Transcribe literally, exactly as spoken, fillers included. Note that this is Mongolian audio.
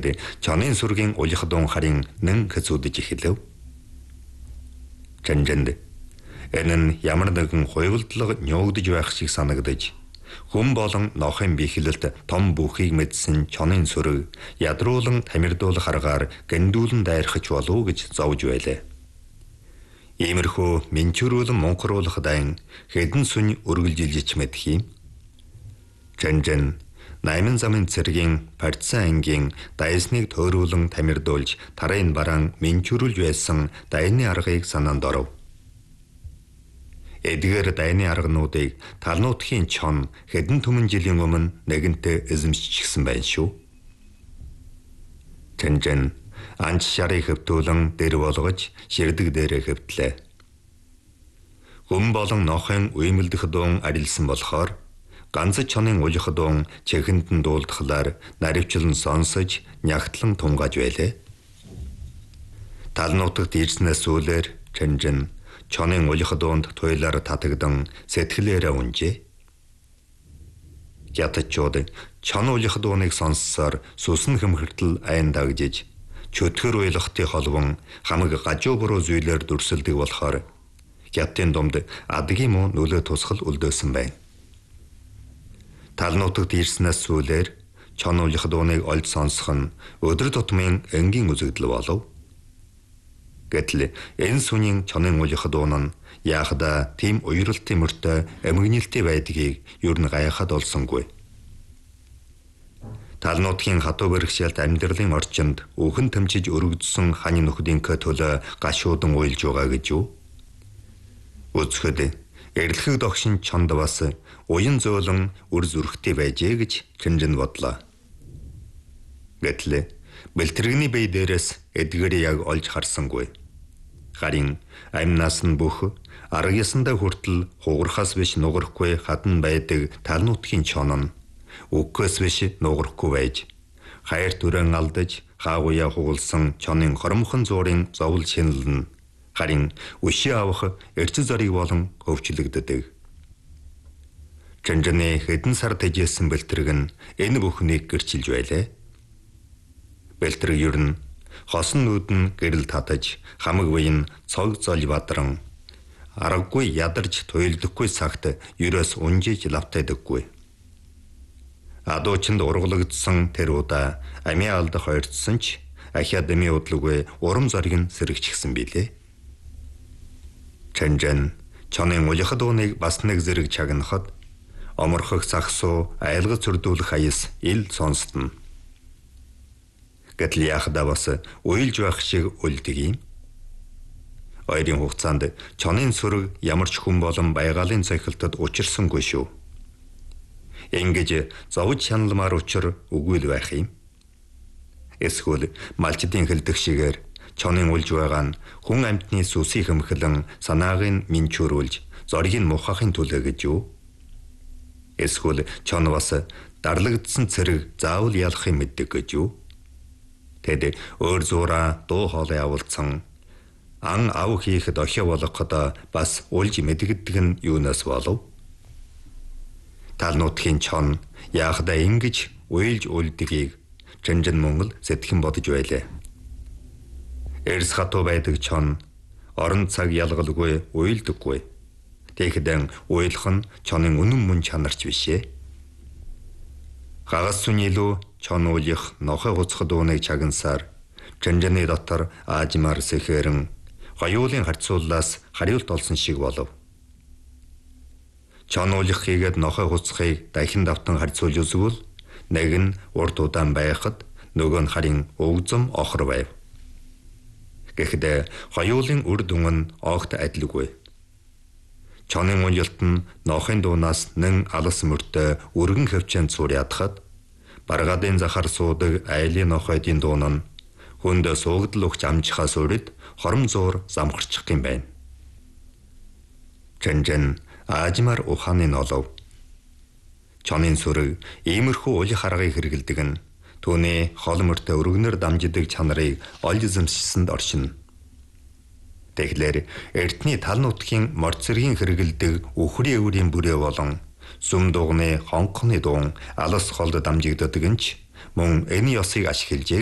Тэгэхэд чонын сүргийн улих дуун харин нэн хэцүүдэж эхэлв. Жанжанд энэ нь ямар нэгэн хувилдлага нёогдож байх шиг санагдаж хүн болон нохын бихэлэлт том бүхийг мэдсэн чонын сүрэг ядруулан тамирдуулах аргаар гандүүлэн дайрхаж болов гэж зовж байлаа. Иймэрхүү менчүрүүлэн монхруулах дайн хэдэн сүнь үргэлжилж мэдх юм. Жанжан найман замын цэргийн партизан ангийн дайсныг төөрүүлэн тамирдуулж тарайн бараан менчүрүүлж байсан дайны аргыг санаанд оров. Эдгээр дайны аргануудыг талнуудхийн чон хэдэн түмэн жилийн өмнө нэгэнтээ эзэмшчихсэн байна шүү. Жанжан анч шарыг хөвтүүлэн дэр болгож ширдэг дээрээ хөвтлээ. Хүн болон нохын уймэлдэх дуун арилсан болохоор ганц чонын улих дуун чихэндэн дуулдахлаар наривчлан сонсож нягтлан тунгааж байлаа. Тал нутагт ирснээс сүүлээр Жанжан чонын улих дуунд туйлаар татагдан сэтгэлээрээ унжээ. Ятачууд чон улих дууныг сонссоор сүсэн хөмхөртөл айн дагжиж чөтгөр уйлахтын холбон хамаг гажуу буруу зүйлээр дүрсэлдэг болохоор хятадын домд адгийн муу нөлөө тусгал үлдээсэн байна. Тал нутагт ирснээс сүүлээр чон улих дууныг олж сонсох нь өдөр тутмын энгийн үзэгдэл болов. Гэтэл энэ сүнийн чонын улих дуун нь яахда тийм уйралтын мөртөө эмгэнэлтэй байдгийг юу н гайхаад олсонгүй. Тал нутгийн хатуу бэрхшээлт амьдралын орчинд өхөн тэмчиж өргөдсөн хань нөхдийн төлөө гашуудан уйлж байгаа гэж юу? Үзэхэд эрлэхэг догшин чонд бас уян зөөлөн үр зүрхтэй байжээ гэж Жанжан бодлоо. Гэтэл бэлтгэргэний бие дээрээс эдгээрийг яг олж харсангүй. Харин амнаас нь бүх арга ясандаа хүртэл хугархаас биш нугарахгүй хатан байдаг тал нутгийн чон нь үгээс биш нугарахгүй байж хайр түрэн алдаж хаагуяа хугалсан чонын хоромхон зуурын зовлон шинэл нь харин өшөө авах эрчил зарыг болон хөвчлөгддөг. Жанжаны хэдэн сар тэжээсэн бэлтгэрэг нь энэ бүхнийг гэрчилж байлаа. Бэлтгэрэг ер нь хосон нүд нь гэрэл татаж хамаг буйн цог зол бадран аргагүй ядарч туйлдахгүй цагт ерөөс унжиж лавтайдаггүй. Адуучинд ургалгдсан тэр удаа амиа алдах ойртсон ч ахиад эми удлгүй урам зориг нь сэрэгчсэн билээ. Жанжан чонын улих дууныг бас нэг зэрэг чагнахад оморхох загсуу айлгаж зөрдүүлэх аяс ил сонстно. Гэтэл яахда бас уйлж байх шиг үлдэг юм. Ойрын хугацаанд чонын сүрэг ямар ч хүн болон байгалийн цохилтод учирсангүй шүү. Ингэж зовж шаналмаар учир үгүй л байх юм. Эсвэл малчдын хэлдэг шигээр чонын үлж байгаа нь хүн амьтны сүсийг хөмхлэн санааг нь минчүүрүүлж зориг нь мухахын төлөө гэж юу? Эсвэл чон бас дарлагдсан цэрэг заавал ялахыг мэддэг гэж юу? Тэд өөр зураа дуу хоолой авалцсан ан ав хийхэд охио болгоход бас улж мэдгддэг нь юунаас болов? Тал нутгийн чон яахда ингэж уйлж үлдгийг Жанжан Монгол сэтгэн бодож байлаа. Эрс хатуу байдаг чон орон цаг ялгалгүй уйлдаггүй. Тэгэхэд уйлах нь чонын үнэн мөн чанарч бишээ. Хагас сүний лүү чон уйлах нохой хуцхад дууныг чагнасаар Жанжаны дотор аажмаар сэхэрэн хоёулын харьцууллаас хариулт олсон шиг болов. Чон уйлах хийгээд нохой хуцхыг дахин давтан харьцуулж үзвэл нэг нь урд удаан байхад нөгөө нь харин өвгзөм охор байв. Гэхдээ хоёулын үр дүн нь огт адилгүй. Чонын уйлалт нь нохын дуунаас нэн алс мөртөө өргөн хөвчөнд сур ядахад баргадын захар суудаг айлын нохойдын дуун нь хүнд суугдал өгч амжихаас урд хором зуур замхарчих юм байна. Жанжан аажмаар ухааны нолов. Чонын сүрэг иймэрхүү улих аргыг хэрэгэлдэг нь түүний хол мөртөө өргөнөр дамждаг чанарыг олж эзэмшсэнд оршино. Тэгэхээр эртний тал нутгийн морд цэргийн хэрэгэлдэг үхрийн өврийн бүрээ болон сүм дугны хонхны дуун алс холд дамжигддаг нь ч мөн энэ ёсыг ашиглаж